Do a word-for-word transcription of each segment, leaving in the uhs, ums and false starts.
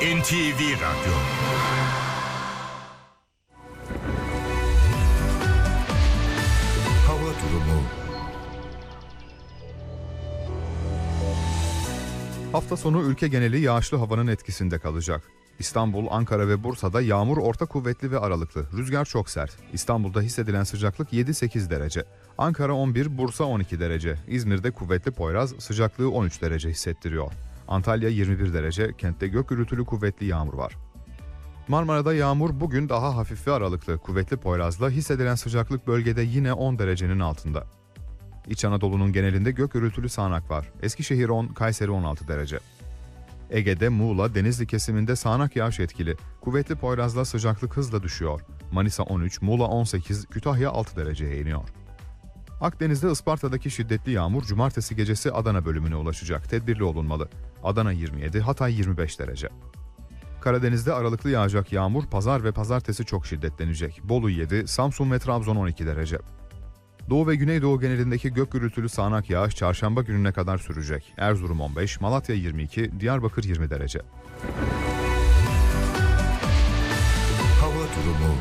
N T V Radyo. Hava durumu. Hafta sonu ülke geneli yağışlı havanın etkisinde kalacak. İstanbul, Ankara ve Bursa'da yağmur orta kuvvetli ve aralıklı. Rüzgar çok sert. İstanbul'da hissedilen sıcaklık yedi sekiz derece. Ankara on bir, Bursa on iki derece. İzmir'de kuvvetli Poyraz sıcaklığı on üç derece hissettiriyor. Antalya yirmi bir derece, kentte gök gürültülü kuvvetli yağmur var. Marmara'da yağmur bugün daha hafif ve aralıklı. Kuvvetli Poyraz'la hissedilen sıcaklık bölgede yine on derecenin altında. İç Anadolu'nun genelinde gök gürültülü sağanak var. Eskişehir on, Kayseri on altı derece. Ege'de Muğla, Denizli kesiminde sağanak yağış etkili. Kuvvetli Poyraz'la sıcaklık hızla düşüyor. Manisa on üç, Muğla on sekiz, Kütahya altı dereceye iniyor. Akdeniz'de Isparta'daki şiddetli yağmur cumartesi gecesi Adana bölümüne ulaşacak. Tedbirli olunmalı. Adana yirmi yedi, Hatay yirmi beş derece. Karadeniz'de aralıklı yağacak yağmur pazar ve pazartesi çok şiddetlenecek. Bolu yedi, Samsun ve Trabzon on iki derece. Doğu ve Güneydoğu genelindeki gök gürültülü sağanak yağış çarşamba gününe kadar sürecek. Erzurum on beş, Malatya yirmi iki, Diyarbakır yirmi derece. Hava durumu.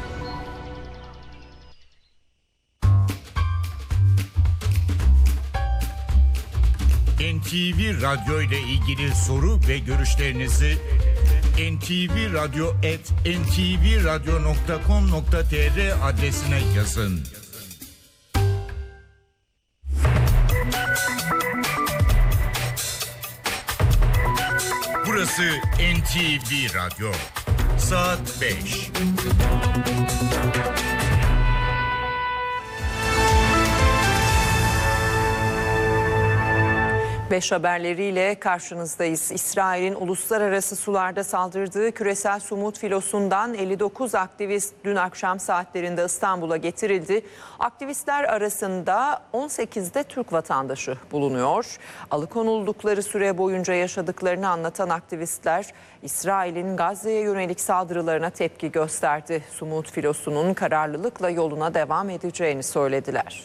N T V Radyo ile ilgili soru ve görüşlerinizi en te ve radyo at en te ve radyo nokta com nokta tr adresine yazın. Burası N T V Radyo. Saat beş. Beş haberleriyle karşınızdayız. İsrail'in uluslararası sularda saldırdığı küresel sumut filosundan elli dokuz aktivist dün akşam saatlerinde İstanbul'a getirildi. Aktivistler arasında on sekizde Türk vatandaşı bulunuyor. Alıkonuldukları süre boyunca yaşadıklarını anlatan aktivistler, İsrail'in Gazze'ye yönelik saldırılarına tepki gösterdi. Sumut filosunun kararlılıkla yoluna devam edeceğini söylediler.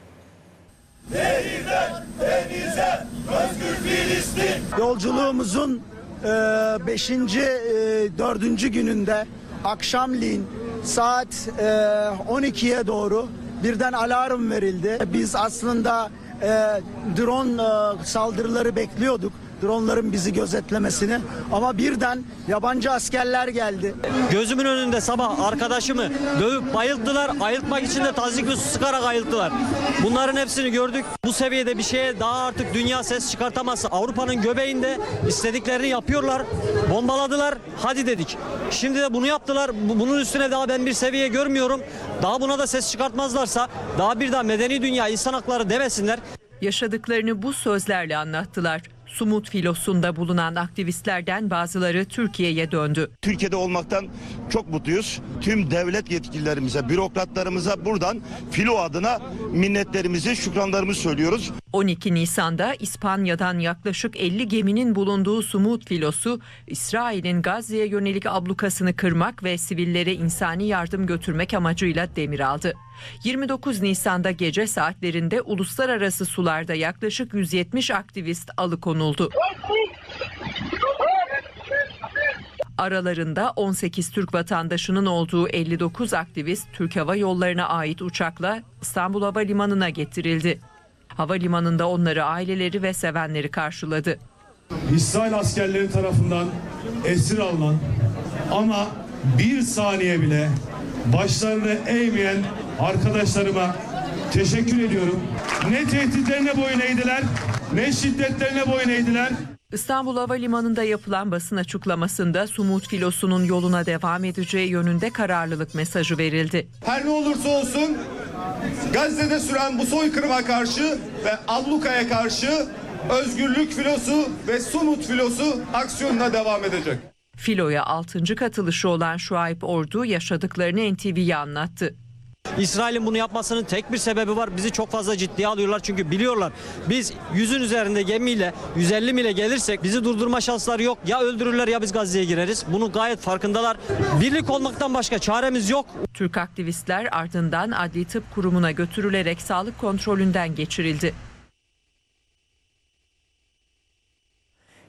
Nehirden denize özgür Filistin. Yolculuğumuzun beşinci dördüncü gününde akşamleyin saat on ikiye doğru birden alarm verildi. Biz aslında e, drone e, saldırıları bekliyorduk. Dronların bizi gözetlemesini, ama birden yabancı askerler geldi. Gözümün önünde sabah arkadaşımı dövüp bayılttılar. Ayıltmak için de tazikli su sıkarak ayılttılar. Bunların hepsini gördük. Bu seviyede bir şeye daha artık dünya ses çıkartamaz. Avrupa'nın göbeğinde istediklerini yapıyorlar. Bombaladılar. Hadi dedik. Şimdi de bunu yaptılar. Bunun üstüne daha ben bir seviye görmüyorum. Daha buna da ses çıkartmazlarsa daha bir daha medeni dünya insan hakları demesinler. Yaşadıklarını bu sözlerle anlattılar. Sumut filosunda bulunan aktivistlerden bazıları Türkiye'ye döndü. Türkiye'de olmaktan çok mutluyuz. Tüm devlet yetkililerimize, bürokratlarımıza buradan filo adına minnetlerimizi, şükranlarımızı söylüyoruz. on iki Nisan'da İspanya'dan yaklaşık elli geminin bulunduğu Sumut filosu, İsrail'in Gazze'ye yönelik ablukasını kırmak ve sivillere insani yardım götürmek amacıyla demir aldı. yirmi dokuz Nisan'da gece saatlerinde uluslararası sularda yaklaşık yüz yetmiş aktivist alıkonuldu. Aralarında on sekiz Türk vatandaşının olduğu elli dokuz aktivist Türk Hava Yolları'na ait uçakla İstanbul Havalimanı'na getirildi. Havalimanında onları aileleri ve sevenleri karşıladı. İsrail askerleri tarafından esir alınan ama bir saniye bile başlarını eğmeyen arkadaşlarıma teşekkür ediyorum. Ne tehditlerine boyun eğdiler, ne şiddetlerine boyun eğdiler. İstanbul Havalimanı'nda yapılan basın açıklamasında Sumut filosunun yoluna devam edeceği yönünde kararlılık mesajı verildi. Her ne olursa olsun Gazze'de süren bu soykırıma karşı ve ablukaya karşı özgürlük filosu ve Sumut filosu aksiyonuna devam edecek. Filoya altıncı katılışı olan Şuayb Ordu yaşadıklarını N T V'ye anlattı. İsrail'in bunu yapmasının tek bir sebebi var. Bizi çok fazla ciddiye alıyorlar çünkü biliyorlar. Biz yüzün üzerinde gemiyle yüz elli mile gelirsek bizi durdurma şansları yok. Ya öldürürler ya biz Gazze'ye gireriz. Bunu gayet farkındalar. Birlik olmaktan başka çaremiz yok. Türk aktivistler ardından Adli Tıp Kurumu'na götürülerek sağlık kontrolünden geçirildi.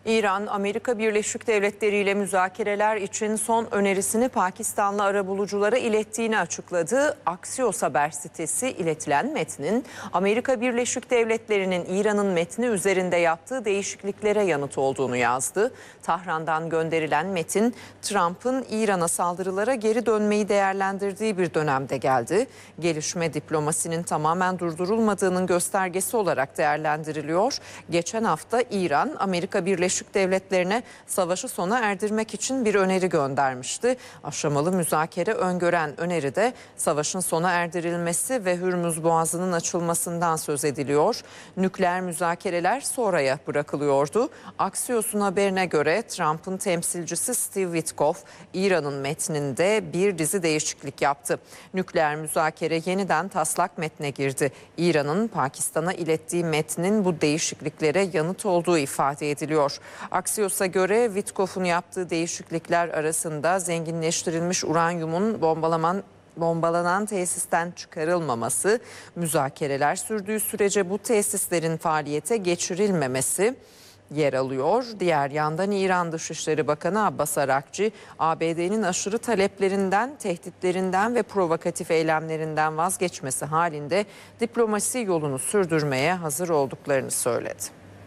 İran, Amerika Birleşik Devletleri ile müzakereler için son önerisini Pakistanlı arabuluculara ilettiğini açıkladı. Axios haber sitesi iletilen metnin Amerika Birleşik Devletleri'nin İran'ın metni üzerinde yaptığı değişikliklere yanıt olduğunu yazdı. Tahran'dan gönderilen metin, Trump'ın İran'a saldırılara geri dönmeyi değerlendirdiği bir dönemde geldi. Gelişme diplomasinin tamamen durdurulmadığının göstergesi olarak değerlendiriliyor. Geçen hafta İran, Amerika Birleşik Devletlerine savaşı sona erdirmek için bir öneri göndermişti. Aşamalı müzakere öngören öneride savaşın sona erdirilmesi ve Hürmüz Boğazı'nın açılmasından söz ediliyor. Nükleer müzakereler sonraya bırakılıyordu. Axios'un haberine göre Trump'ın temsilcisi Steve Witkoff, İran'ın metninde bir dizi değişiklik yaptı. Nükleer müzakere yeniden taslak metne girdi. İran'ın Pakistan'a ilettiği metnin bu değişikliklere yanıt olduğu ifade ediliyor. Axios'a göre Witkoff'un yaptığı değişiklikler arasında zenginleştirilmiş uranyumun bombalaman bombalanan tesisten çıkarılmaması, müzakereler sürdüğü sürece bu tesislerin faaliyete geçirilmemesi yer alıyor. Diğer yandan İran Dışişleri Bakanı Abbas Arakçı, A B D'nin aşırı taleplerinden, tehditlerinden ve provokatif eylemlerinden vazgeçmesi halinde diplomasi yolunu sürdürmeye hazır olduklarını söyledi.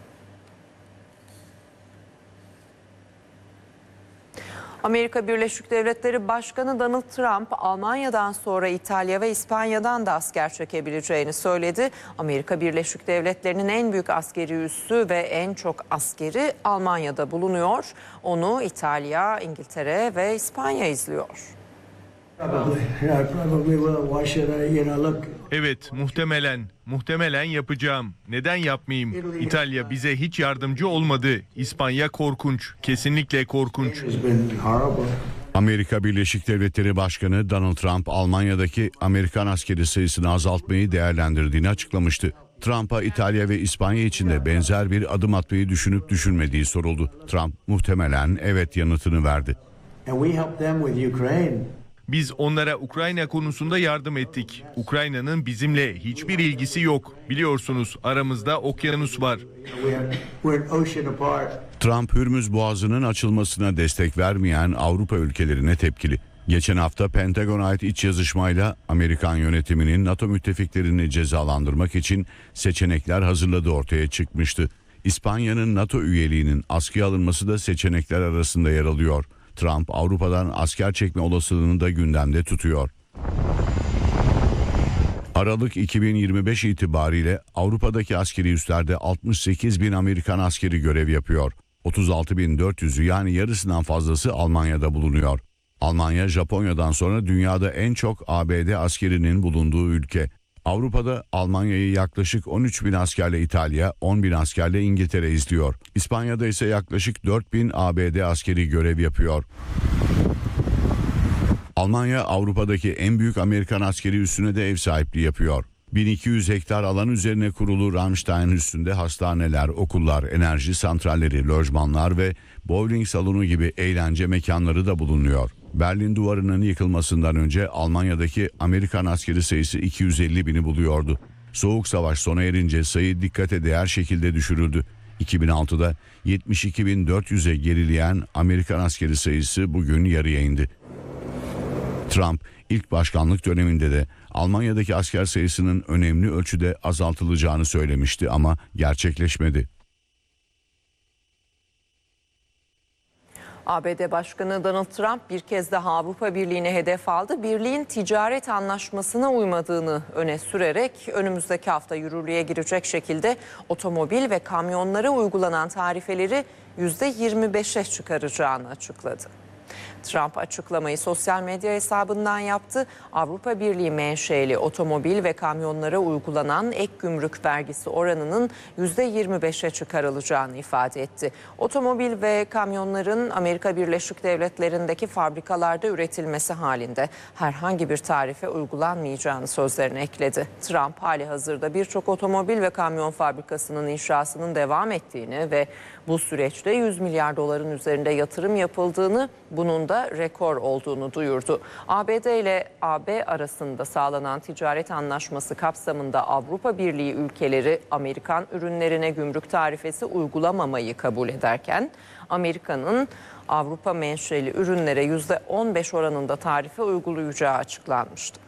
Amerika Birleşik Devletleri Başkanı Donald Trump, Almanya'dan sonra İtalya ve İspanya'dan da asker çekebileceğini söyledi. Amerika Birleşik Devletleri'nin en büyük askeri üssü ve en çok askeri Almanya'da bulunuyor. Onu İtalya, İngiltere ve İspanya izliyor. Evet, muhtemelen, muhtemelen yapacağım. Neden yapmayayım? İtalya bize hiç yardımcı olmadı. İspanya korkunç, kesinlikle korkunç. Amerika Birleşik Devletleri Başkanı Donald Trump, Almanya'daki Amerikan askeri sayısını azaltmayı değerlendirdiğini açıklamıştı. Trump'a İtalya ve İspanya için de benzer bir adım atmayı düşünüp düşünmediği soruldu. Trump muhtemelen evet yanıtını verdi. Biz onlara Ukrayna konusunda yardım ettik. Ukrayna'nın bizimle hiçbir ilgisi yok. Biliyorsunuz aramızda okyanus var. Trump, Hürmüz Boğazı'nın açılmasına destek vermeyen Avrupa ülkelerine tepkili. Geçen hafta Pentagon'a ait iç yazışmayla Amerikan yönetiminin NATO müttefiklerini cezalandırmak için seçenekler hazırladığı ortaya çıkmıştı. İspanya'nın NATO üyeliğinin askıya alınması da seçenekler arasında yer alıyor. Trump, Avrupa'dan asker çekme olasılığını da gündemde tutuyor. Aralık iki bin yirmi beş itibariyle Avrupa'daki askeri üslerde altmış sekiz bin Amerikan askeri görev yapıyor. otuz altı bin dört yüzü yani yarısından fazlası Almanya'da bulunuyor. Almanya, Japonya'dan sonra dünyada en çok A B D askerinin bulunduğu ülke. Avrupa'da Almanya'yı yaklaşık on üç bin askerle İtalya, on bin askerle İngiltere izliyor. İspanya'da ise yaklaşık dört bin A B D askeri görev yapıyor. Almanya, Avrupa'daki en büyük Amerikan askeri üssüne de ev sahipliği yapıyor. bin iki yüz hektar alan üzerine kurulu Ramstein üssünde hastaneler, okullar, enerji santralleri, lojmanlar ve bowling salonu gibi eğlence mekanları da bulunuyor. Berlin Duvarı'nın yıkılmasından önce Almanya'daki Amerikan askeri sayısı iki yüz elli bini buluyordu. Soğuk Savaş sona erince sayı dikkate değer şekilde düşürüldü. iki bin altıda yetmiş iki bin dört yüze gerileyen Amerikan askeri sayısı bugün yarıya indi. Trump ilk başkanlık döneminde de Almanya'daki asker sayısının önemli ölçüde azaltılacağını söylemişti ama gerçekleşmedi. A B D Başkanı Donald Trump bir kez daha Avrupa Birliği'ne hedef aldı. Birliğin ticaret anlaşmasına uymadığını öne sürerek önümüzdeki hafta yürürlüğe girecek şekilde otomobil ve kamyonlara uygulanan tarifeleri yüzde yirmi beşe çıkaracağını açıkladı. Trump açıklamayı sosyal medya hesabından yaptı. Avrupa Birliği menşeli otomobil ve kamyonlara uygulanan ek gümrük vergisi oranının yüzde yirmi beşe çıkarılacağını ifade etti. Otomobil ve kamyonların Amerika Birleşik Devletleri'ndeki fabrikalarda üretilmesi halinde herhangi bir tarife uygulanmayacağını sözlerine ekledi. Trump halihazırda birçok otomobil ve kamyon fabrikasının inşasının devam ettiğini ve bu süreçte yüz milyar doların üzerinde yatırım yapıldığını, Bunun da rekor olduğunu duyurdu. A B D ile A B arasında sağlanan ticaret anlaşması kapsamında Avrupa Birliği ülkeleri Amerikan ürünlerine gümrük tarifesi uygulamamayı kabul ederken Amerika'nın Avrupa menşeli ürünlere yüzde on beş oranında tarife uygulayacağı açıklanmıştı.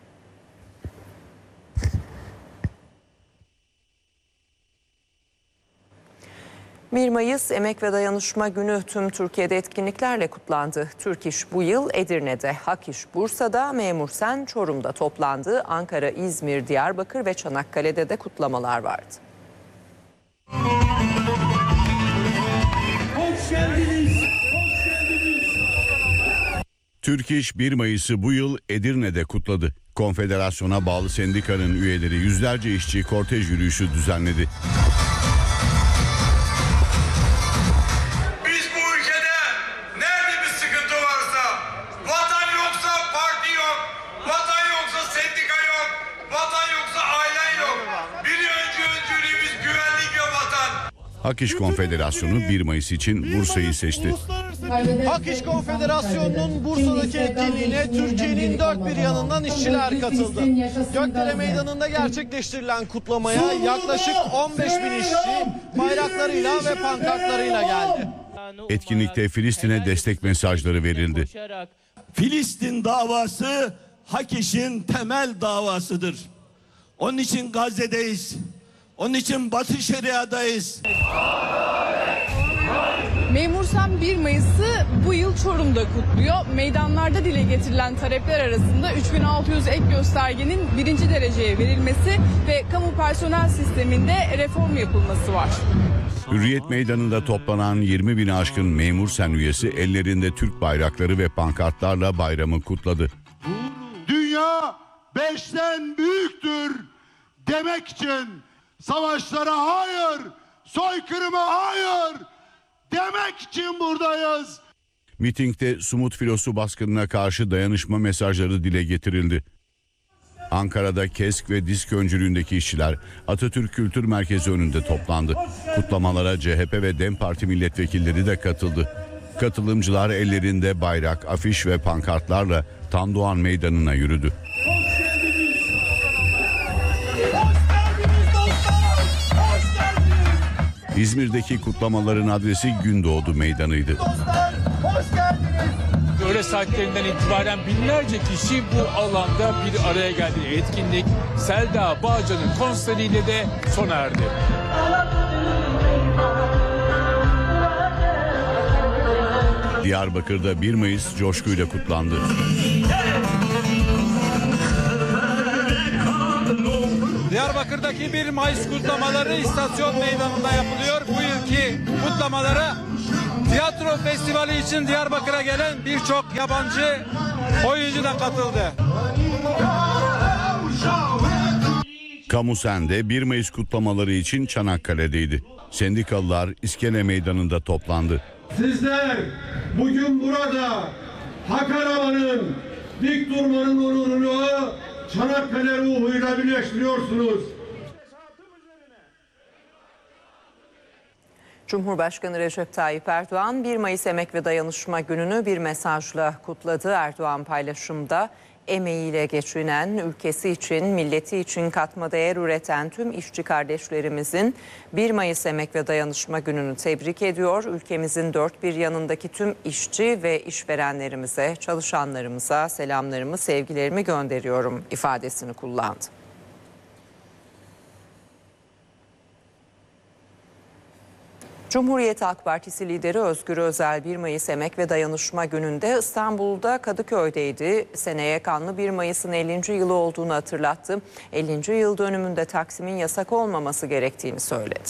bir Mayıs Emek ve Dayanışma Günü tüm Türkiye'de etkinliklerle kutlandı. Türk İş bu yıl Edirne'de, Hak İş Bursa'da, Memursen Çorum'da toplandı. Ankara, İzmir, Diyarbakır ve Çanakkale'de de kutlamalar vardı. Hoş geldiniz. Hoş geldiniz. Türk İş bir Mayıs'ı bu yıl Edirne'de kutladı. Konfederasyona bağlı sendikanın üyeleri yüzlerce işçi kortej yürüyüşü düzenledi. Biz bu ülkede nerede bir sıkıntı varsa, vatan yoksa parti yok, vatan yoksa sendika yok, vatan yoksa ailen yok. Bir önce öncülüğümüz güvenlik ve vatan. Hak İş Konfederasyonu bir Mayıs için Bursa'yı seçti. Hak İş Konfederasyonu'nun Bursa'daki etkinliğine Türkiye'nin dört bir yanından işçiler katıldı. Gökdere Meydanı'nda gerçekleştirilen kutlamaya yaklaşık on beş bin işçi bayraklarıyla ve pankartlarıyla geldi. Etkinlikte Filistin'e destek mesajları verildi. Filistin davası Hak İş'in temel davasıdır. Onun için Gazze'deyiz. Onun için Batı Şeria'dayız. Memursen bir Mayıs'ı bu yıl Çorum'da kutluyor. Meydanlarda dile getirilen talepler arasında üç bin altı yüz ek göstergenin birinci dereceye verilmesi ve kamu personel sisteminde reform yapılması var. Hürriyet Meydanı'nda toplanan yirmi bini aşkın Memursen üyesi ellerinde Türk bayrakları ve pankartlarla bayramı kutladı. Dünya beşten büyüktür demek için savaşlara hayır, soykırıma hayır demek için buradayız. Mitingde Sumut filosu baskınına karşı dayanışma mesajları dile getirildi. Ankara'da KESK ve DİSK öncülüğündeki işçiler Atatürk Kültür Merkezi önünde toplandı. Kutlamalara C H P ve DEM Parti milletvekilleri de katıldı. Katılımcılar ellerinde bayrak, afiş ve pankartlarla Tandoğan Meydanı'na yürüdü. İzmir'deki kutlamaların adresi Gündoğdu Meydanı'ydı. Öğle saatlerinden itibaren binlerce kişi bu alanda bir araya geldi. Etkinlik Selda Bağcan'ın konseriyle de sona erdi. Diyarbakır'da bir Mayıs coşkuyla kutlandı. Diyarbakır'daki bir Mayıs kutlamaları istasyon meydanında yapılıyor. Bu yılki kutlamalara tiyatro festivali için Diyarbakır'a gelen birçok yabancı oyuncu da katıldı. Kamusen'de bir Mayıs kutlamaları için Çanakkale'deydi. Sendikalılar İskele Meydanı'nda toplandı. Sizler bugün burada hak aramanın, dik durmanın onurunu Çanakkale ruhuyla birleştiriyorsunuz. Cumhurbaşkanı Recep Tayyip Erdoğan bir Mayıs Emek ve Dayanışma Günü'nü bir mesajla kutladı. Erdoğan paylaşımda emeğiyle geçinen, ülkesi için, milleti için katma değer üreten tüm işçi kardeşlerimizin bir Mayıs Emek ve Dayanışma Günü'nü tebrik ediyor. Ülkemizin dört bir yanındaki tüm işçi ve işverenlerimize, çalışanlarımıza selamlarımı, sevgilerimi gönderiyorum ifadesini kullandı. Cumhuriyet Halk Partisi lideri Özgür Özel bir Mayıs Emek ve Dayanışma Günü'nde İstanbul'da Kadıköy'deydi. Seneye kanlı bir Mayıs'ın ellinci yılı olduğunu hatırlattı. ellinci yıl dönümünde Taksim'in yasak olmaması gerektiğini söyledi.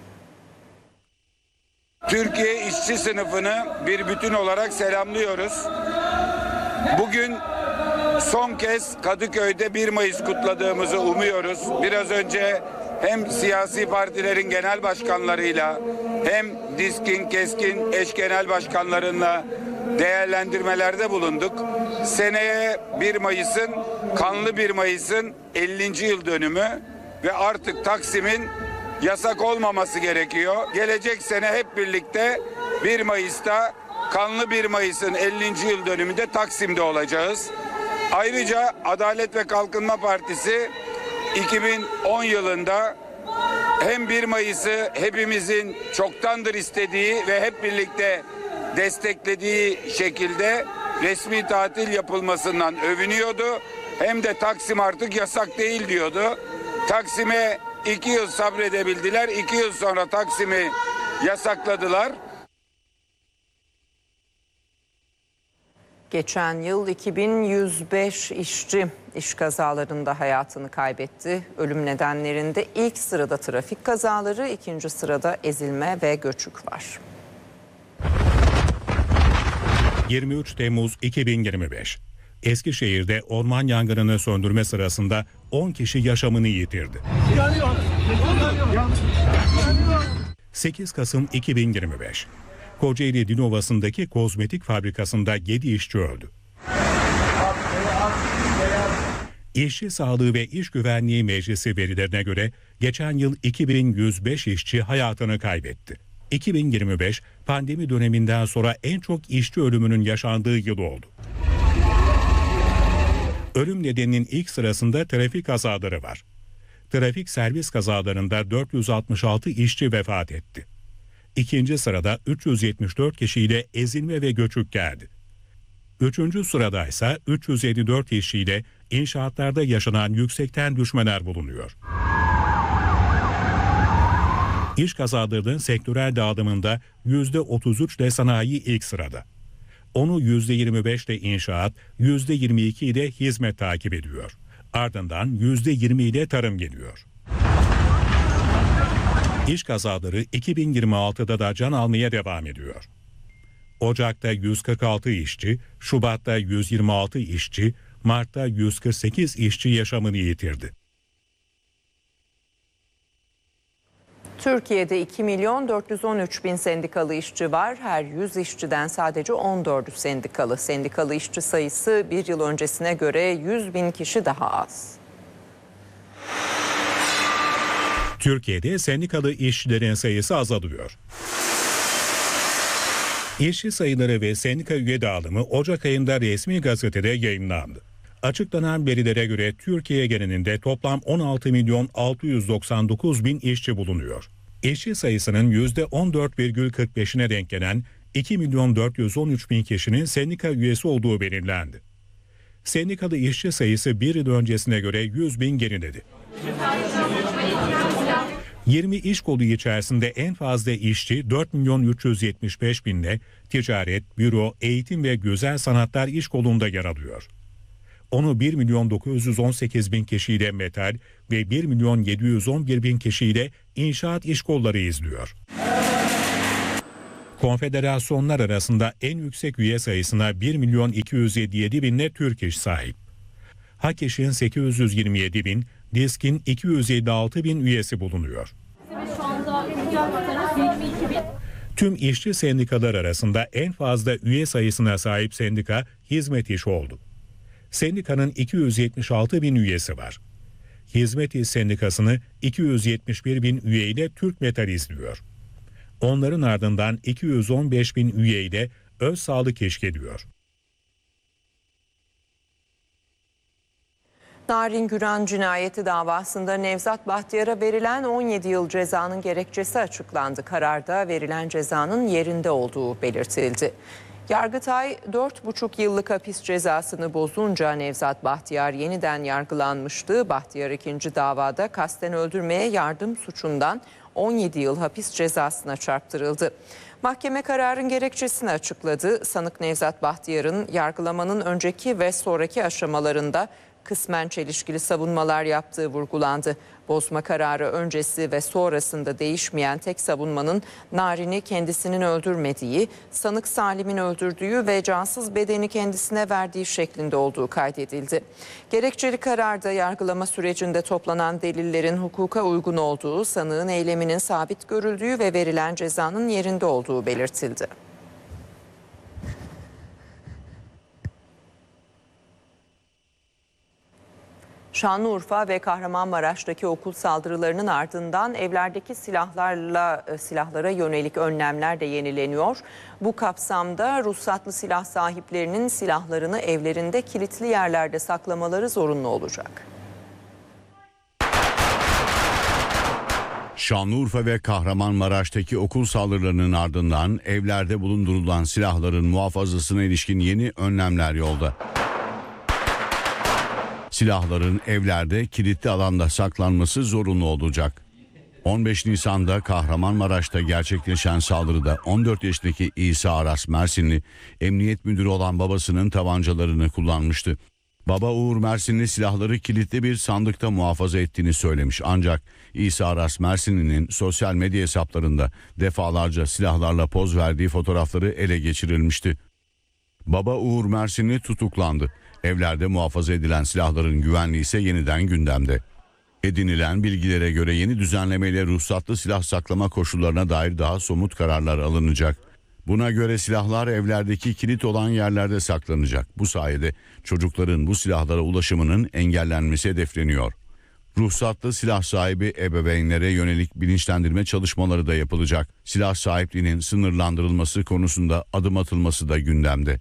Türkiye işçi sınıfını bir bütün olarak selamlıyoruz. Bugün son kez Kadıköy'de bir Mayıs kutladığımızı umuyoruz. Biraz önce hem siyasi partilerin genel başkanlarıyla hem DİSK'in, KESK'in eş genel başkanlarıyla değerlendirmelerde bulunduk. Seneye bir Mayıs'ın, kanlı bir Mayıs'ın ellinci yıl dönümü ve artık Taksim'in yasak olmaması gerekiyor. Gelecek sene hep birlikte bir Mayıs'ta kanlı bir Mayıs'ın ellinci yıl dönümünde Taksim'de olacağız. Ayrıca Adalet ve Kalkınma Partisi iki bin on yılında hem bir Mayıs'ı hepimizin çoktandır istediği ve hep birlikte desteklediği şekilde resmi tatil yapılmasından övünüyordu. Hem de Taksim artık yasak değil diyordu. Taksim'e iki yıl sabredebildiler. İki yıl sonra Taksim'i yasakladılar. Geçen yıl iki bin yüz beş işçi iş kazalarında hayatını kaybetti. Ölüm nedenlerinde ilk sırada trafik kazaları, ikinci sırada ezilme ve göçük var. yirmi üç Temmuz iki bin yirmi beş. Eskişehir'de orman yangınını söndürme sırasında on kişi yaşamını yitirdi. sekiz Kasım iki bin yirmi beş. Kocaeli Dinovası'ndaki kozmetik fabrikasında yedi işçi öldü. İşçi Sağlığı ve İş Güvenliği Meclisi verilerine göre geçen yıl iki bin yüz beş işçi hayatını kaybetti. iki bin yirmi beş pandemi döneminden sonra en çok işçi ölümünün yaşandığı yıl oldu. Ölüm nedeninin ilk sırasında trafik kazaları var. Trafik servis kazalarında dört yüz altmış altı işçi vefat etti. İkinci sırada üç yüz yetmiş dört kişiyle ezilme ve göçük geldi. Üçüncü sırada ise üç yüz elli dört işçiyle inşaatlarda yaşanan yüksekten düşmeler bulunuyor. İş kazalarının sektörel dağılımında yüzde otuz üç ile sanayi ilk sırada. Onu yüzde yirmi beş ile inşaat, yüzde yirmi iki ile hizmet takip ediyor. Ardından yüzde yirmi ile tarım geliyor. İş kazaları iki bin yirmi altıda da can almaya devam ediyor. Ocak'ta yüz kırk altı işçi, Şubat'ta yüz yirmi altı işçi, Mart'ta yüz kırk sekiz işçi yaşamını yitirdi. Türkiye'de iki milyon dört yüz on üç bin sendikalı işçi var. Her yüz işçiden sadece on dördü sendikalı. Sendikalı işçi sayısı bir yıl öncesine göre yüz bin kişi daha az. Türkiye'de sendikalı işçilerin sayısı azalıyor. İşçi sayıları ve sendika üye dağılımı Ocak ayında resmi gazetede yayınlandı. Açıklanan verilere göre Türkiye genelinde toplam on altı milyon altı yüz doksan dokuz bin işçi bulunuyor. İşçi sayısının yüzde on dört virgül kırk beşine denk gelen iki milyon dört yüz on üç bin kişinin sendika üyesi olduğu belirlendi. Sendikalı işçi sayısı bir yıl öncesine göre yüz bin geriledi. yirmi iş kolu içerisinde en fazla işçi dört milyon üç yüz yetmiş beş binle ticaret, büro, eğitim ve güzel sanatlar iş kolunda yer alıyor. Onu bir milyon dokuz yüz on sekiz bin kişiyle metal ve bir milyon yedi yüz on bir bin kişiyle inşaat iş kolları izliyor. Konfederasyonlar arasında en yüksek üye sayısına bir milyon iki yüz yetmiş yedi binle Türk İş sahip. HAKİŞ'in sekiz yüz yirmi yedi bin, DİSK'in iki yüz elli altı bin üyesi bulunuyor. Tüm işçi sendikalar arasında en fazla üye sayısına sahip sendika Hizmet İş oldu. Sendikanın iki yüz yetmiş altı bin üyesi var. Hizmet İş Sendikası'nı iki yüz yetmiş bir bin üye ile Türk Metal izliyor. Onların ardından iki yüz on beş bin üye ile Öz Sağlık İş geliyor. Narin Güran cinayeti davasında Nevzat Bahtiyar'a verilen on yedi yıl cezanın gerekçesi açıklandı. Kararda verilen cezanın yerinde olduğu belirtildi. Yargıtay dört buçuk yıllık hapis cezasını bozunca Nevzat Bahtiyar yeniden yargılanmıştı. Bahtiyar ikinci davada kasten öldürmeye yardım suçundan on yedi yıl hapis cezasına çarptırıldı. Mahkeme kararın gerekçesini açıkladı. Sanık Nevzat Bahtiyar'ın yargılamanın önceki ve sonraki aşamalarında kısmen çelişkili savunmalar yaptığı vurgulandı. Bozma kararı öncesi ve sonrasında değişmeyen tek savunmanın Narin'i kendisinin öldürmediği, sanık Salim'in öldürdüğü ve cansız bedeni kendisine verdiği şeklinde olduğu kaydedildi. Gerekçeli kararda yargılama sürecinde toplanan delillerin hukuka uygun olduğu, sanığın eyleminin sabit görüldüğü ve verilen cezanın yerinde olduğu belirtildi. Şanlıurfa ve Kahramanmaraş'taki okul saldırılarının ardından evlerdeki silahlarla silahlara yönelik önlemler de yenileniyor. Bu kapsamda ruhsatlı silah sahiplerinin silahlarını evlerinde kilitli yerlerde saklamaları zorunlu olacak. Şanlıurfa ve Kahramanmaraş'taki okul saldırılarının ardından evlerde bulundurulan silahların muhafazasına ilişkin yeni önlemler yolda. Silahların evlerde kilitli alanda saklanması zorunlu olacak. on beş Nisan'da Kahramanmaraş'ta gerçekleşen saldırıda on dört yaşındaki İsa Aras Mersinli emniyet müdürü olan babasının tabancalarını kullanmıştı. Baba Uğur Mersinli silahları kilitli bir sandıkta muhafaza ettiğini söylemiş. Ancak İsa Aras Mersinli'nin sosyal medya hesaplarında defalarca silahlarla poz verdiği fotoğrafları ele geçirilmişti. Baba Uğur Mersinli tutuklandı. Evlerde muhafaza edilen silahların güvenliği ise yeniden gündemde. Edinilen bilgilere göre yeni düzenlemeyle ruhsatlı silah saklama koşullarına dair daha somut kararlar alınacak. Buna göre silahlar evlerdeki kilit olan yerlerde saklanacak. Bu sayede çocukların bu silahlara ulaşımının engellenmesi hedefleniyor. Ruhsatlı silah sahibi ebeveynlere yönelik bilinçlendirme çalışmaları da yapılacak. Silah sahipliğinin sınırlandırılması konusunda adım atılması da gündemde.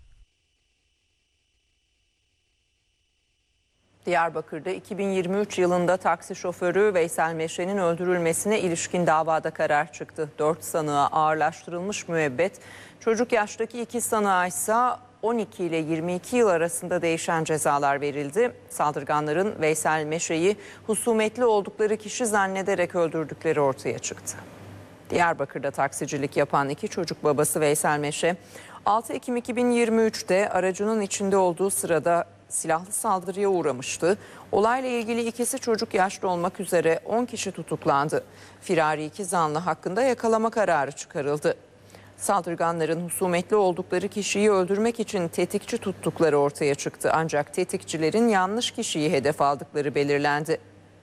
Diyarbakır'da iki bin yirmi üç yılında taksi şoförü Veysel Meşe'nin öldürülmesine ilişkin davada karar çıktı. dört sanığa ağırlaştırılmış müebbet, çocuk yaştaki iki sanığa ise on iki ile yirmi iki yıl arasında değişen cezalar verildi. Saldırganların Veysel Meşe'yi husumetli oldukları kişi zannederek öldürdükleri ortaya çıktı. Diyarbakır'da taksicilik yapan iki çocuk babası Veysel Meşe, altı Ekim iki bin yirmi üç'te aracının içinde olduğu sırada silahlı saldırıya uğramıştı. Olayla ilgili ikisi çocuk yaşta olmak üzere on kişi tutuklandı. Firari iki zanlı hakkında yakalama kararı çıkarıldı. Saldırganların husumetli oldukları kişiyi öldürmek için tetikçi tuttukları ortaya çıktı. Ancak tetikçilerin yanlış kişiyi hedef aldıkları belirlendi.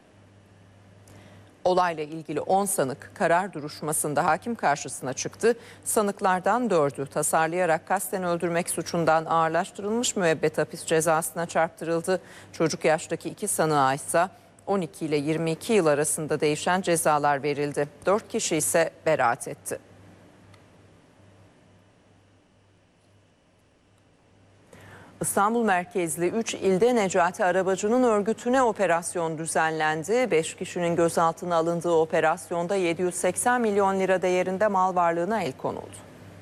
Olayla ilgili on sanık karar duruşmasında hakim karşısına çıktı. Sanıklardan dördü tasarlayarak kasten öldürmek suçundan ağırlaştırılmış müebbet hapis cezasına çarptırıldı. Çocuk yaştaki iki sanığa ise on iki ile yirmi iki yıl arasında değişen cezalar verildi. dört kişi ise beraat etti. İstanbul merkezli üç ilde Necati Arabacı'nın örgütüne operasyon düzenlendi. beş kişinin gözaltına alındığı operasyonda yedi yüz seksen milyon lira değerinde mal varlığına el konuldu.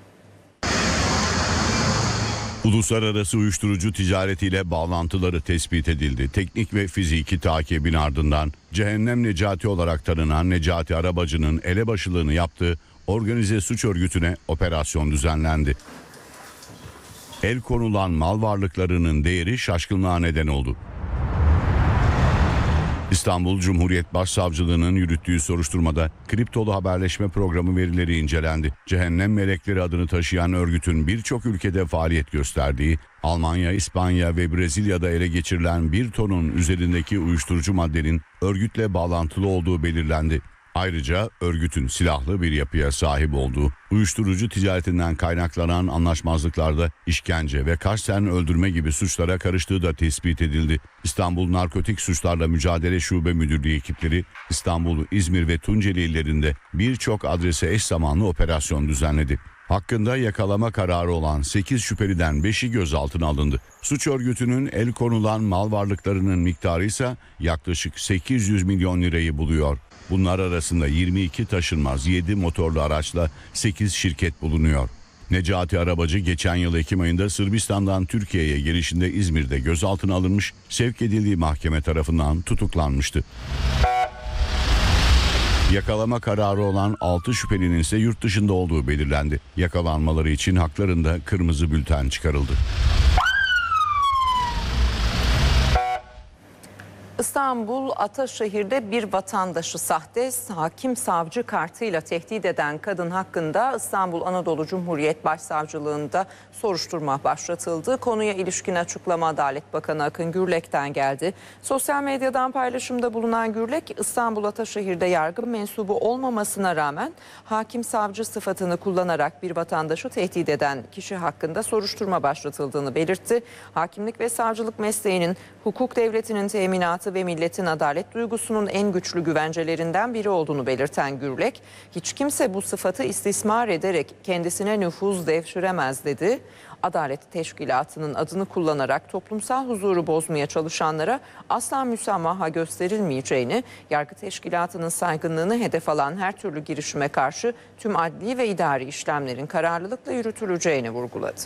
Uluslararası uyuşturucu ticaretiyle bağlantıları tespit edildi. Teknik ve fiziki takibin ardından Cehennem Necati olarak tanınan Necati Arabacı'nın elebaşılığını yaptığı organize suç örgütüne operasyon düzenlendi. El konulan mal varlıklarının değeri şaşkınlığa neden oldu. İstanbul Cumhuriyet Başsavcılığı'nın yürüttüğü soruşturmada kriptolu haberleşme programı verileri incelendi. Cehennem Melekleri adını taşıyan örgütün birçok ülkede faaliyet gösterdiği, Almanya, İspanya ve Brezilya'da ele geçirilen bir tonun üzerindeki uyuşturucu maddenin örgütle bağlantılı olduğu belirlendi. Ayrıca örgütün silahlı bir yapıya sahip olduğu, uyuşturucu ticaretinden kaynaklanan anlaşmazlıklarda işkence ve kasten öldürme gibi suçlara karıştığı da tespit edildi. İstanbul Narkotik Suçlarla Mücadele Şube Müdürlüğü ekipleri İstanbul, İzmir ve Tunceli illerinde birçok adrese eş zamanlı operasyon düzenledi. Hakkında yakalama kararı olan sekiz şüpheliden beşi gözaltına alındı. Suç örgütünün el konulan mal varlıklarının miktarı ise yaklaşık sekiz yüz milyon lirayı buluyor. Bunlar arasında yirmi iki taşınmaz, yedi motorlu araçla sekiz şirket bulunuyor. Necati Arabacı geçen yıl Ekim ayında Sırbistan'dan Türkiye'ye gelişinde İzmir'de gözaltına alınmış, sevk edildiği mahkeme tarafından tutuklanmıştı. Yakalama kararı olan altı şüphelinin ise yurt dışında olduğu belirlendi. Yakalanmaları için haklarında kırmızı bülten çıkarıldı. İstanbul Ataşehir'de bir vatandaşı sahte hakim savcı kartıyla tehdit eden kadın hakkında İstanbul Anadolu Cumhuriyet Başsavcılığında soruşturma başlatıldı. Konuya ilişkin açıklama Adalet Bakanı Akın Gürlek'ten geldi. Sosyal medyadan paylaşımda bulunan Gürlek, İstanbul Ataşehir'de yargı mensubu olmamasına rağmen hakim savcı sıfatını kullanarak bir vatandaşı tehdit eden kişi hakkında soruşturma başlatıldığını belirtti. Hakimlik ve savcılık mesleğinin hukuk devletinin teminatı halkı ve milletin adalet duygusunun en güçlü güvencelerinden biri olduğunu belirten Gürlek, hiç kimse bu sıfatı istismar ederek kendisine nüfuz devşiremez dedi. Adalet Teşkilatı'nın adını kullanarak toplumsal huzuru bozmaya çalışanlara asla müsamaha gösterilmeyeceğini, Yargı Teşkilatı'nın saygınlığını hedef alan her türlü girişime karşı tüm adli ve idari işlemlerin kararlılıkla yürütüleceğini vurguladı.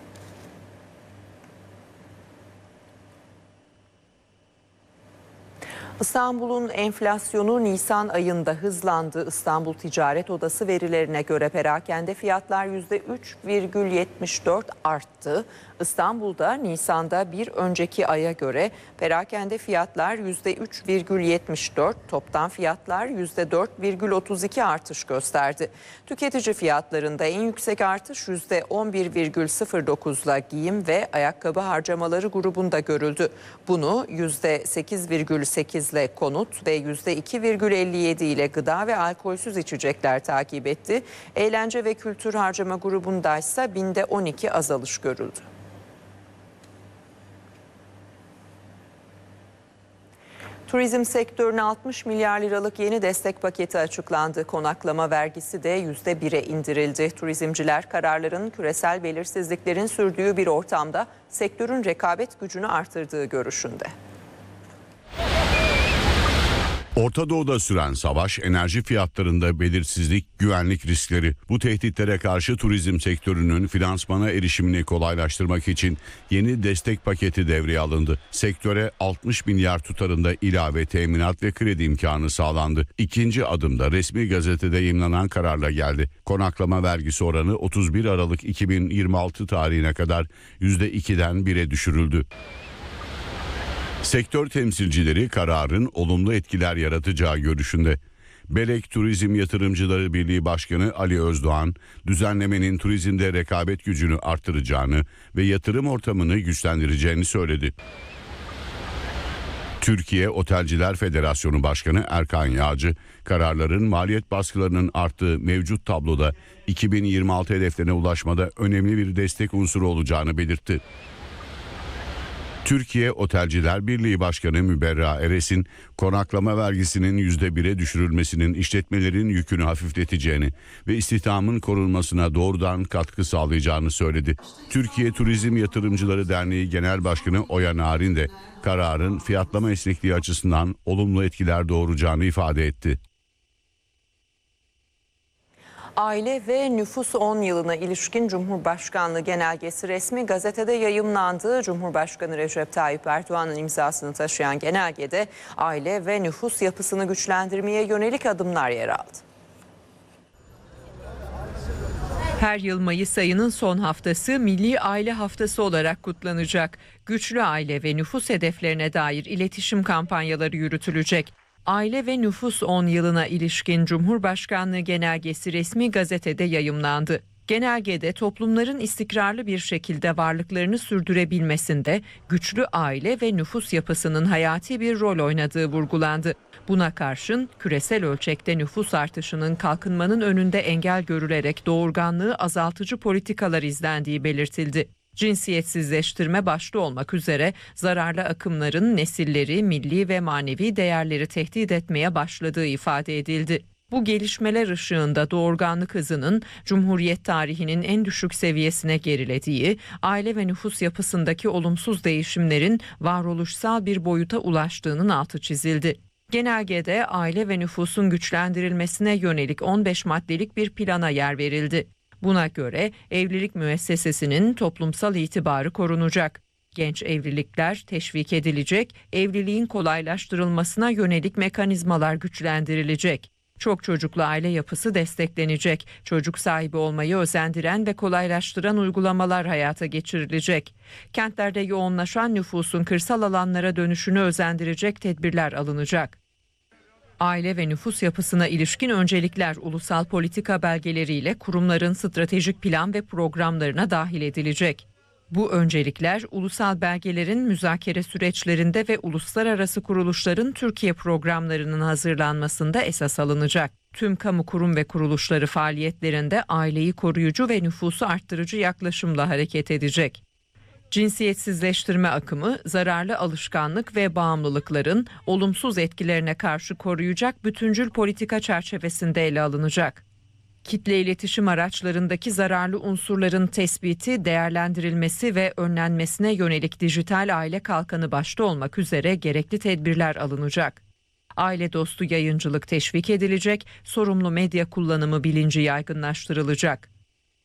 İstanbul'un enflasyonu Nisan ayında hızlandı. İstanbul Ticaret Odası verilerine göre perakende fiyatlar yüzde üç virgül yetmiş dört arttı. İstanbul'da Nisan'da bir önceki aya göre perakende fiyatlar yüzde üç virgül yetmiş dört, toptan fiyatlar yüzde dört virgül otuz iki artış gösterdi. Tüketici fiyatlarında en yüksek artış yüzde on bir virgül sıfır dokuzla giyim ve ayakkabı harcamaları grubunda görüldü. Bunu yüzde sekiz virgül sekiz ile konut ve yüzde iki virgül elli yedi ile gıda ve alkolsüz içecekler takip etti. Eğlence ve kültür harcama grubundaysa binde on iki azalış görüldü. Turizm sektörüne altmış milyar liralık yeni destek paketi açıklandı. Konaklama vergisi de yüzde bire indirildi. Turizmciler kararların küresel belirsizliklerin sürdüğü bir ortamda sektörün rekabet gücünü artırdığı görüşünde. Orta Doğu'da süren savaş, enerji fiyatlarında belirsizlik, güvenlik riskleri. Bu tehditlere karşı turizm sektörünün finansmana erişimini kolaylaştırmak için yeni destek paketi devreye alındı. Sektöre altmış milyar tutarında ilave teminat ve kredi imkanı sağlandı. İkinci adımda resmi gazetede yayımlanan kararla geldi. Konaklama vergisi oranı otuz bir Aralık iki bin yirmi altı tarihine kadar yüzde ikiden bire düşürüldü. Sektör temsilcileri kararın olumlu etkiler yaratacağı görüşünde. Belek Turizm Yatırımcıları Birliği Başkanı Ali Özdoğan, düzenlemenin turizmde rekabet gücünü artıracağını ve yatırım ortamını güçlendireceğini söyledi. Türkiye Otelciler Federasyonu Başkanı Erkan Yağcı, kararların maliyet baskılarının arttığı mevcut tabloda iki bin yirmi altı hedeflerine ulaşmada önemli bir destek unsuru olacağını belirtti. Türkiye Otelciler Birliği Başkanı Müberra Eres'in konaklama vergisinin yüzde bire düşürülmesinin işletmelerin yükünü hafifleteceğini ve istihdamın korunmasına doğrudan katkı sağlayacağını söyledi. Türkiye Turizm Yatırımcıları Derneği Genel Başkanı Oya Narin de kararın fiyatlama esnekliği açısından olumlu etkiler doğuracağını ifade etti. Aile ve Nüfus on yılına ilişkin Cumhurbaşkanlığı genelgesi resmi gazetede yayımlandı. Cumhurbaşkanı Recep Tayyip Erdoğan'ın imzasını taşıyan genelgede aile ve nüfus yapısını güçlendirmeye yönelik adımlar yer aldı. Her yıl Mayıs ayının son haftası Milli Aile Haftası olarak kutlanacak. Güçlü aile ve nüfus hedeflerine dair iletişim kampanyaları yürütülecek. Aile ve Nüfus on yılına ilişkin Cumhurbaşkanlığı genelgesi resmi gazetede yayımlandı. Genelgede toplumların istikrarlı bir şekilde varlıklarını sürdürebilmesinde güçlü aile ve nüfus yapısının hayati bir rol oynadığı vurgulandı. Buna karşın küresel ölçekte nüfus artışının kalkınmanın önünde engel görülerek doğurganlığı azaltıcı politikalar izlendiği belirtildi. Cinsiyetsizleştirme başta olmak üzere zararlı akımların nesilleri, milli ve manevi değerleri tehdit etmeye başladığı ifade edildi. Bu gelişmeler ışığında doğurganlık hızının Cumhuriyet tarihinin en düşük seviyesine gerilediği, aile ve nüfus yapısındaki olumsuz değişimlerin varoluşsal bir boyuta ulaştığının altı çizildi. Genelgede aile ve nüfusun güçlendirilmesine yönelik on beş maddelik bir plana yer verildi. Buna göre evlilik müessesesinin toplumsal itibarı korunacak. Genç evlilikler teşvik edilecek, evliliğin kolaylaştırılmasına yönelik mekanizmalar güçlendirilecek. Çok çocuklu aile yapısı desteklenecek, çocuk sahibi olmayı özendiren ve kolaylaştıran uygulamalar hayata geçirilecek. Kentlerde yoğunlaşan nüfusun kırsal alanlara dönüşünü özendirecek tedbirler alınacak. Aile ve nüfus yapısına ilişkin öncelikler ulusal politika belgeleriyle kurumların stratejik plan ve programlarına dahil edilecek. Bu öncelikler ulusal belgelerin müzakere süreçlerinde ve uluslararası kuruluşların Türkiye programlarının hazırlanmasında esas alınacak. Tüm kamu kurum ve kuruluşları faaliyetlerinde aileyi koruyucu ve nüfusu arttırıcı yaklaşımla hareket edecek. Cinsiyetsizleştirme akımı, zararlı alışkanlık ve bağımlılıkların olumsuz etkilerine karşı koruyacak bütüncül politika çerçevesinde ele alınacak. Kitle iletişim araçlarındaki zararlı unsurların tespiti, değerlendirilmesi ve önlenmesine yönelik dijital aile kalkanı başta olmak üzere gerekli tedbirler alınacak. Aile dostu yayıncılık teşvik edilecek, sorumlu medya kullanımı bilinci yaygınlaştırılacak.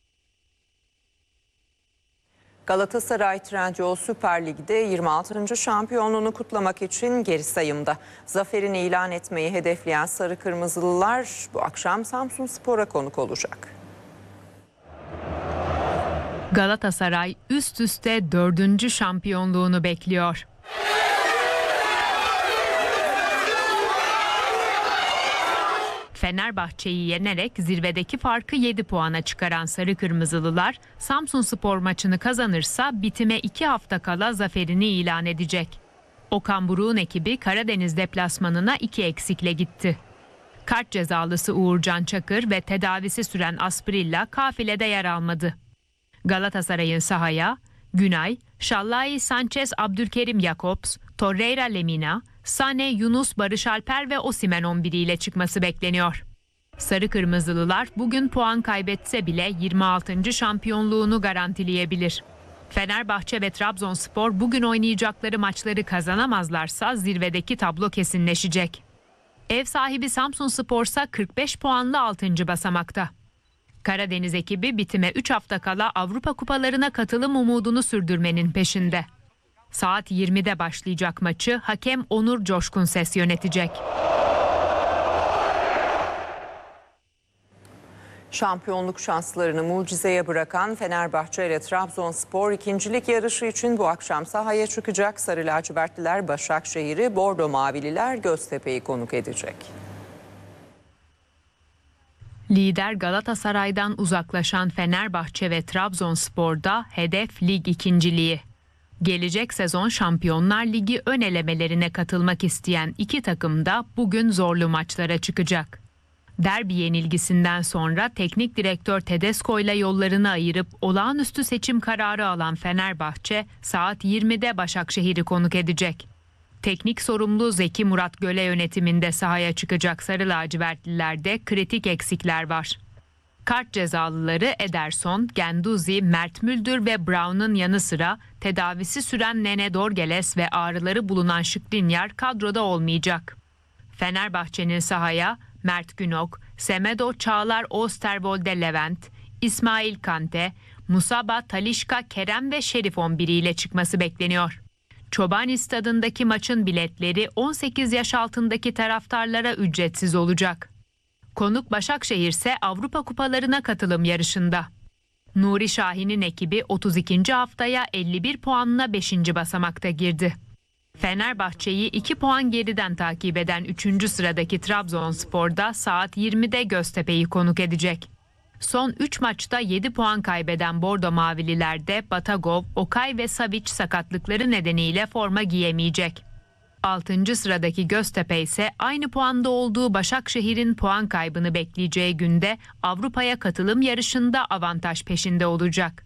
Galatasaray Trendyol Süper Lig'de yirmi altıncı şampiyonluğunu kutlamak için geri sayımda. Zaferini ilan etmeyi hedefleyen Sarı Kırmızılılar bu akşam Samsunspor'a konuk olacak. Galatasaray üst üste dördüncü şampiyonluğunu bekliyor. Fenerbahçe'yi yenerek zirvedeki farkı yedi puana çıkaran Sarı Kırmızılılar, Samsunspor maçını kazanırsa bitime iki hafta kala zaferini ilan edecek. Okan Buruk'un ekibi Karadeniz deplasmanına iki eksikle gitti. Kart cezalısı Uğurcan Çakır ve tedavisi süren Asprilla kafilede yer almadı. Galatasaray'ın sahaya Günay, Şallai Sanchez, Abdülkerim Jakobs, Torreira Lemina, Sane, Yunus, Barış Alper ve Osimhen on bir ile çıkması bekleniyor. Sarı Kırmızılılar bugün puan kaybetse bile yirmi altıncı şampiyonluğunu garantileyebilir. Fenerbahçe ve Trabzonspor bugün oynayacakları maçları kazanamazlarsa zirvedeki tablo kesinleşecek. Ev sahibi Samsunspor ise kırk beş puanla altıncı basamakta. Karadeniz ekibi bitime üç hafta kala Avrupa Kupalarına katılım umudunu sürdürmenin peşinde. Saat yirmide başlayacak maçı hakem Onur Coşkunses yönetecek. Şampiyonluk şanslarını mucizeye bırakan Fenerbahçe ile Trabzonspor ikincilik yarışı için bu akşam sahaya çıkacak. Sarı lacivertliler Başakşehir'i, Bordo Mavililer Göztepe'yi konuk edecek. Lider Galatasaray'dan uzaklaşan Fenerbahçe ve Trabzonspor'da hedef lig ikinciliği. Gelecek sezon Şampiyonlar Ligi ön elemelerine katılmak isteyen iki takım da bugün zorlu maçlara çıkacak. Derbi yenilgisinden sonra teknik direktör Tedesco ile yollarını ayırıp olağanüstü seçim kararı alan Fenerbahçe saat yirmide Başakşehir'i konuk edecek. Teknik sorumlu Zeki Murat Göle yönetiminde sahaya çıkacak Sarı lacivertlilerde kritik eksikler var. Kart cezalıları Ederson, Genduzi, Mert Müldür ve Brown'un yanı sıra tedavisi süren Nene Dorgeles ve ağrıları bulunan Skriniar kadroda olmayacak. Fenerbahçe'nin sahaya Mert Günok, Semedo Çağlar Oosterwolde Levent, İsmail Kante, Musaba, Talisca, Kerem ve Şerif on bir ile çıkması bekleniyor. Çobani Stadı'ndaki maçın biletleri on sekiz yaş altındaki taraftarlara ücretsiz olacak. Konuk Başakşehir ise Avrupa Kupalarına katılım yarışında. Nuri Şahin'in ekibi otuz ikinci haftaya elli bir puanla beşinci basamakta girdi. Fenerbahçe'yi iki puan geriden takip eden üçüncü sıradaki Trabzonspor'da saat yirmide Göztepe'yi konuk edecek. Son üç maçta yedi puan kaybeden Bordo Mavililerde Batagov, Okay ve Savic sakatlıkları nedeniyle forma giyemeyecek. altıncı sıradaki Göztepe ise aynı puanda olduğu Başakşehir'in puan kaybını bekleyeceği günde Avrupa'ya katılım yarışında avantaj peşinde olacak.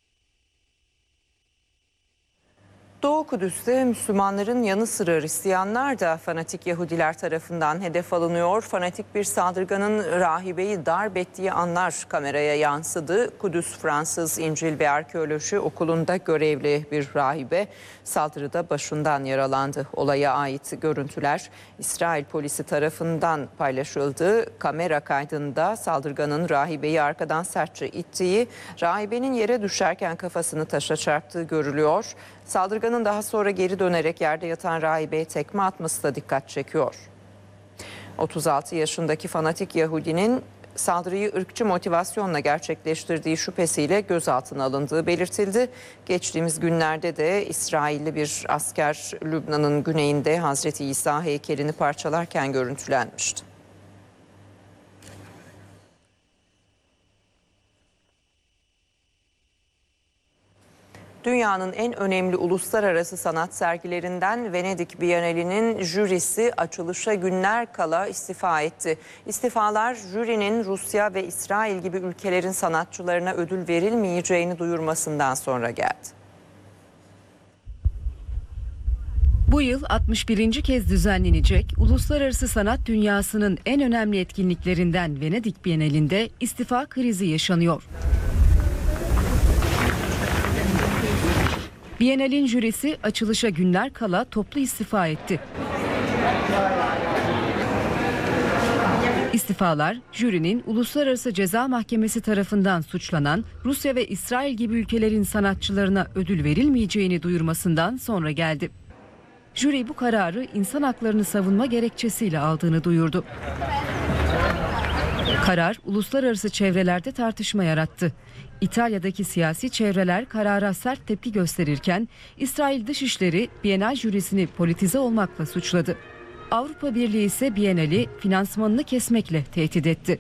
Doğu Kudüs'te Müslümanların yanı sıra Hristiyanlar da fanatik Yahudiler tarafından hedef alınıyor. Fanatik bir saldırganın rahibeyi darp ettiği anlar kameraya yansıdı. Kudüs Fransız İncil ve Arkeoloji Okulu'nda görevli bir rahibe saldırıda başından yaralandı. Olaya ait görüntüler İsrail polisi tarafından paylaşıldı. Kamera kaydında saldırganın rahibeyi arkadan sertçe ittiği, rahibenin yere düşerken kafasını taşa çarptığı görülüyor. Saldırganın daha sonra geri dönerek yerde yatan rahibeye tekme atması da dikkat çekiyor. otuz altı yaşındaki fanatik Yahudinin saldırıyı ırkçı motivasyonla gerçekleştirdiği şüphesiyle gözaltına alındığı belirtildi. Geçtiğimiz günlerde de İsrailli bir asker Lübnan'ın güneyinde Hazreti İsa heykelini parçalarken görüntülenmişti. Dünyanın en önemli uluslararası sanat sergilerinden Venedik Bienali'nin jürisi açılışa günler kala istifa etti. İstifalar jürinin Rusya ve İsrail gibi ülkelerin sanatçılarına ödül verilmeyeceğini duyurmasından sonra geldi. Bu yıl altmış birinci kez düzenlenecek uluslararası sanat dünyasının en önemli etkinliklerinden Venedik Bienalinde istifa krizi yaşanıyor. Bienalin jürisi açılışa günler kala toplu istifa etti. İstifalar, jürinin Uluslararası Ceza Mahkemesi tarafından suçlanan Rusya ve İsrail gibi ülkelerin sanatçılarına ödül verilmeyeceğini duyurmasından sonra geldi. Jüri bu kararı insan haklarını savunma gerekçesiyle aldığını duyurdu. Karar uluslararası çevrelerde tartışma yarattı. İtalya'daki siyasi çevreler karara sert tepki gösterirken İsrail Dışişleri Bienal jürisini politize olmakla suçladı. Avrupa Birliği ise Bienal'i finansmanını kesmekle tehdit etti.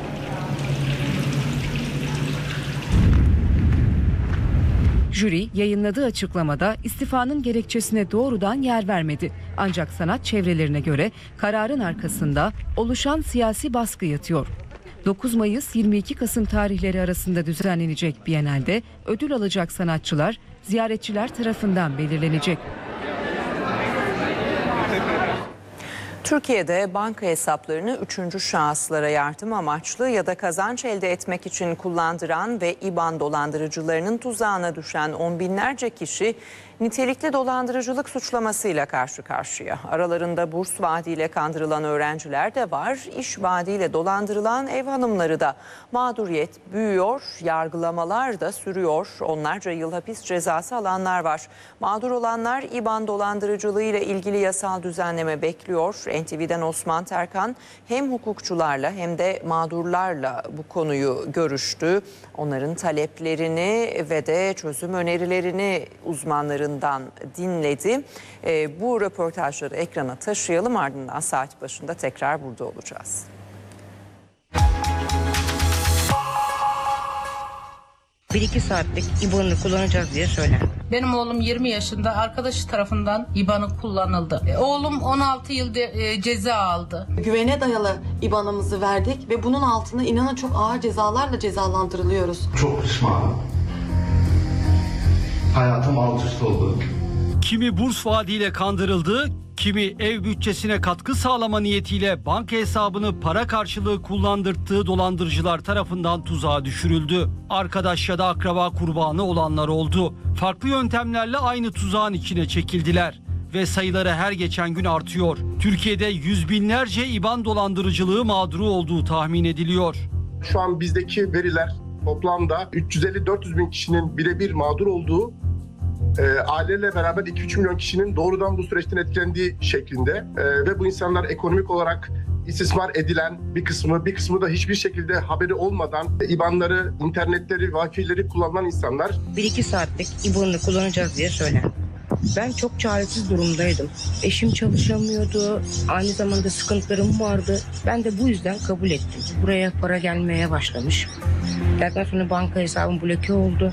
Jüri yayınladığı açıklamada istifanın gerekçesine doğrudan yer vermedi. Ancak sanat çevrelerine göre kararın arkasında oluşan siyasi baskı yatıyor. dokuz Mayıs yirmi iki Kasım tarihleri arasında düzenlenecek Bienal'de ödül alacak sanatçılar ziyaretçiler tarafından belirlenecek. Türkiye'de banka hesaplarını üçüncü şahıslara yardım amaçlı ya da kazanç elde etmek için kullandıran ve İBAN dolandırıcılarının tuzağına düşen on binlerce kişi nitelikli dolandırıcılık suçlamasıyla karşı karşıya. Aralarında burs vaadiyle kandırılan öğrenciler de var, iş vaadiyle dolandırılan ev hanımları da. Mağduriyet büyüyor, yargılamalar da sürüyor. Onlarca yıl hapis cezası alanlar var. Mağdur olanlar İBAN dolandırıcılığı ile ilgili yasal düzenleme bekliyor. N T V'den Osman Terkan hem hukukçularla hem de mağdurlarla bu konuyu görüştü. Onların taleplerini ve de çözüm önerilerini uzmanların dinledi. E, bu röportajları ekrana taşıyalım, ardından saat başında tekrar burada olacağız. bir iki saatlik İBAN'ını kullanacağız diye söylendi. Benim oğlum yirmi yaşında, arkadaşı tarafından İBAN'ı kullanıldı. E, oğlum on altı yıl de, e, ceza aldı. Güvene dayalı İBAN'ımızı verdik ve bunun altında inanın çok ağır cezalarla cezalandırılıyoruz. Çok pişmanım. Hayatım alt üst oldu. Kimi burs vaadiyle kandırıldı, kimi ev bütçesine katkı sağlama niyetiyle banka hesabını para karşılığı kullandırttığı dolandırıcılar tarafından tuzağa düşürüldü. Arkadaş ya da akraba kurbanı olanlar oldu. Farklı yöntemlerle aynı tuzağın içine çekildiler ve sayıları her geçen gün artıyor. Türkiye'de yüz binlerce İBAN dolandırıcılığı mağduru olduğu tahmin ediliyor. Şu an bizdeki veriler toplamda üç yüz elli dört yüz bin kişinin birebir mağdur olduğu, e, aileyle beraber iki üç milyon kişinin doğrudan bu süreçten etkilendiği şeklinde e, ve bu insanlar ekonomik olarak istismar edilen bir kısmı, bir kısmı da hiçbir şekilde haberi olmadan İBAN'ları, internetleri, Wi-Fi'leri kullanılan insanlar. bir iki saatlik İBAN'ını kullanacağız diye söylendi. Ben çok çaresiz durumdaydım. Eşim çalışamıyordu. Aynı zamanda sıkıntılarım vardı. Ben de bu yüzden kabul ettim. Buraya para gelmeye başlamış. Daha sonra banka hesabım bloke oldu.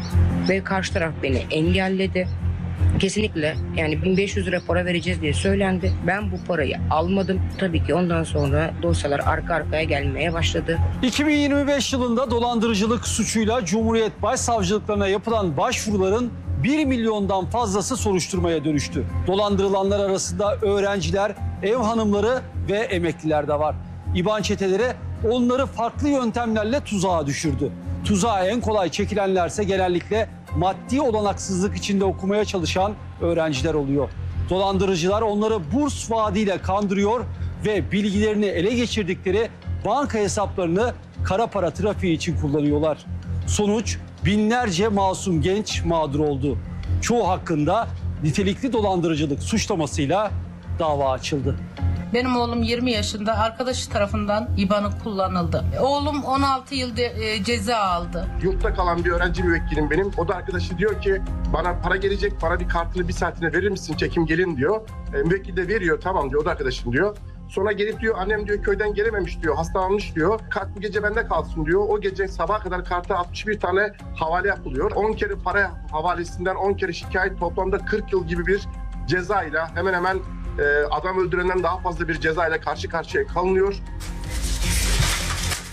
Ve karşı taraf beni engelledi. Kesinlikle yani bin beş yüz lira para vereceğiz diye söylendi. Ben bu parayı almadım. Tabii ki ondan sonra dosyalar arka arkaya gelmeye başladı. iki bin yirmi beş yılında dolandırıcılık suçuyla Cumhuriyet Başsavcılıklarına yapılan başvuruların bir milyondan fazlası soruşturmaya dönüştü. Dolandırılanlar arasında öğrenciler, ev hanımları ve emekliler de var. İBAN çeteleri onları farklı yöntemlerle tuzağa düşürdü. Tuzağa en kolay çekilenlerse genellikle maddi olanaksızlık içinde okumaya çalışan öğrenciler oluyor. Dolandırıcılar onları burs vaadiyle kandırıyor ve bilgilerini ele geçirdikleri banka hesaplarını kara para trafiği için kullanıyorlar. Sonuç, binlerce masum genç mağdur oldu. Çoğu hakkında nitelikli dolandırıcılık suçlamasıyla dava açıldı. Benim oğlum yirmi yaşında, arkadaşı tarafından İBAN'ı kullanıldı. Oğlum on altı yıl de, e, ceza aldı. Yurtta kalan bir öğrenci müvekkilim benim. O da arkadaşı diyor ki bana para gelecek, bana bir kartını bir saatine verir misin, çekim gelin diyor. E, müvekkil de veriyor, tamam diyor, o da arkadaşım diyor. Sonra gelip diyor annem diyor köyden gelememiş diyor, hastalanmış diyor. Kart bu gece bende kalsın diyor. O gece sabaha kadar karta altmış bir tane havale yapılıyor. on kere para havalesinden on kere şikayet, toplamda kırk yıl gibi bir cezayla hemen hemen e, adam öldürenden daha fazla bir cezayla karşı karşıya kalınıyor.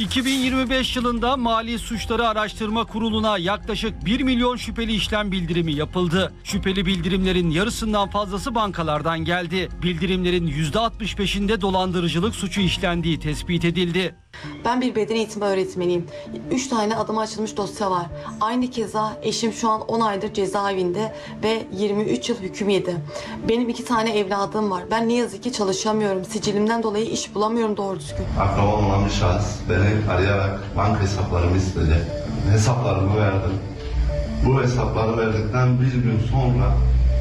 iki bin yirmi beş yılında Mali Suçları Araştırma Kurulu'na yaklaşık bir milyon şüpheli işlem bildirimi yapıldı. Şüpheli bildirimlerin yarısından fazlası bankalardan geldi. Bildirimlerin yüzde altmış beşinde dolandırıcılık suçu işlendiği tespit edildi. Ben bir beden eğitimi öğretmeniyim. Üç tane adıma açılmış dosya var. Aynı keza eşim şu an on aydır cezaevinde ve yirmi üç yıl hüküm yedi. Benim iki tane evladım var. Ben ne yazık ki çalışamıyorum. Sicilimden dolayı iş bulamıyorum doğru düzgün. Akrabam olan bir şahıs beni arayarak banka hesaplarımı istedi. Hesaplarımı verdim. Bu hesapları verdikten bir gün sonra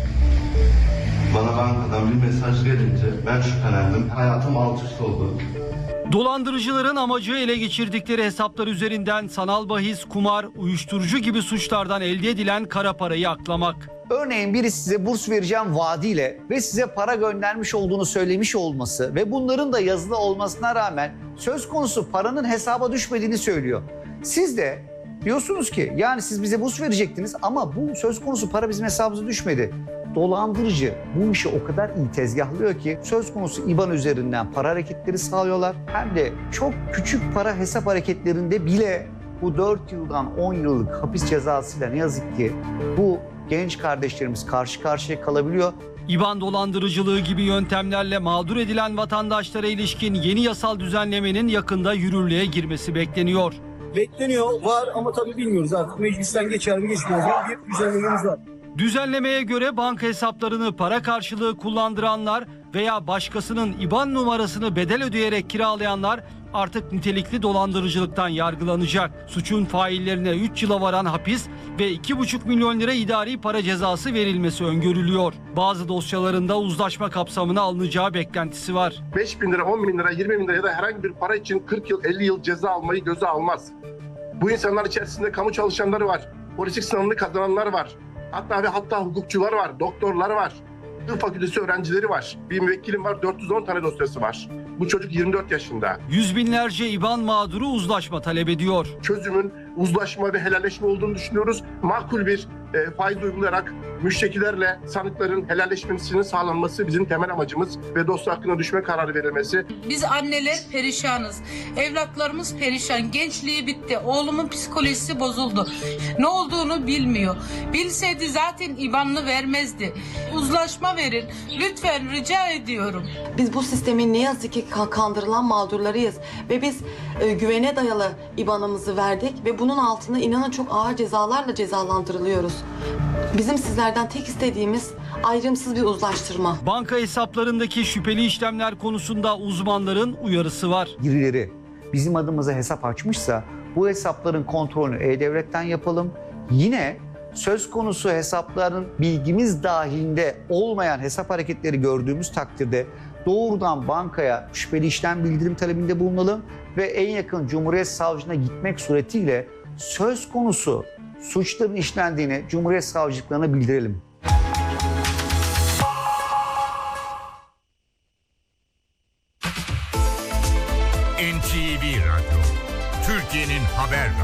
bana bankadan bir mesaj gelince ben şüphelendim. Hayatım alt üst oldu. Dolandırıcıların amacı ele geçirdikleri hesaplar üzerinden sanal bahis, kumar, uyuşturucu gibi suçlardan elde edilen kara parayı aklamak. Örneğin biri size burs vereceğim vaadiyle ve size para göndermiş olduğunu söylemiş olması ve bunların da yazılı olmasına rağmen söz konusu paranın hesaba düşmediğini söylüyor. Siz de diyorsunuz ki yani siz bize burs verecektiniz ama bu söz konusu para bizim hesabımıza düşmedi. Dolandırıcı bu işi o kadar iyi tezgahlıyor ki söz konusu İ B A N üzerinden para hareketleri sağlıyorlar. Hem de çok küçük para hesap hareketlerinde bile bu dört yıldan on yıllık hapis cezasıyla ne yazık ki bu genç kardeşlerimiz karşı karşıya kalabiliyor. İ B A N dolandırıcılığı gibi yöntemlerle mağdur edilen vatandaşlara ilişkin yeni yasal düzenlemenin yakında yürürlüğe girmesi bekleniyor. Bekleniyor, var ama tabii bilmiyoruz artık. Meclisten geçer mi geçmez mi bir düzenlememiz var. Düzenlemeye göre banka hesaplarını para karşılığı kullandıranlar veya başkasının İ B A N numarasını bedel ödeyerek kiralayanlar artık nitelikli dolandırıcılıktan yargılanacak. Suçun faillerine üç yıla varan hapis ve iki buçuk milyon lira idari para cezası verilmesi öngörülüyor. Bazı dosyalarında uzlaşma kapsamına alınacağı beklentisi var. beş bin lira, on bin lira, yirmi bin lira ya da herhangi bir para için kırk yıl, elli yıl ceza almayı göze almaz. Bu insanlar içerisinde kamu çalışanları var, polislik sınavını kazananlar var. Hatta ve hatta hukukçular var, doktorlar var, tıp fakültesi öğrencileri var. Bir müvekkilim var, dört yüz on tane dosyası var. Bu çocuk yirmi dört yaşında. Yüz binlerce İ B A N mağduru uzlaşma talep ediyor. Çözümün uzlaşma ve helalleşme olduğunu düşünüyoruz. Makul bir e, faiz uygulayarak müştekilerle sanıkların helalleşmesinin sağlanması bizim temel amacımız ve dosya hakkına düşme kararı verilmesi. Biz anneler perişanız. Evlatlarımız perişan. Gençliği bitti. Oğlumun psikolojisi bozuldu. Ne olduğunu bilmiyor. Bilseydi zaten İ B A N'ını vermezdi. Uzlaşma verin. Lütfen rica ediyorum. Biz bu sistemin ne yazık ki kandırılan mağdurlarıyız ve biz e, güvene dayalı İ B A N'ımızı verdik ve bunun altında inanın çok ağır cezalarla cezalandırılıyoruz. Bizim sizlerden tek istediğimiz ayrımsız bir uzlaştırma. Banka hesaplarındaki şüpheli işlemler konusunda uzmanların uyarısı var. Birileri bizim adımıza hesap açmışsa bu hesapların kontrolünü E-Devlet'ten yapalım. Yine söz konusu hesapların bilgimiz dahilinde olmayan hesap hareketleri gördüğümüz takdirde doğrudan bankaya şüpheli işlem bildirim talebinde bulunalım ve en yakın Cumhuriyet Savcılığına gitmek suretiyle söz konusu suçların işlendiğini Cumhuriyet Savcılıklarına bildirelim. N T V Radyo, Türkiye'nin haber